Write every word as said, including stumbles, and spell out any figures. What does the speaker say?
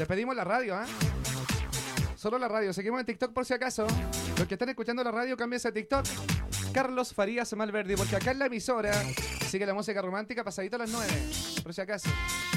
Despedimos la radio, ¿ah? ¿eh? Solo la radio. Seguimos en TikTok por si acaso. Los que están escuchando la radio, cámbiense a TikTok. Carlos Farías Malverdi, porque acá en la emisora sigue la música romántica pasadito a las nueve. Por si acaso.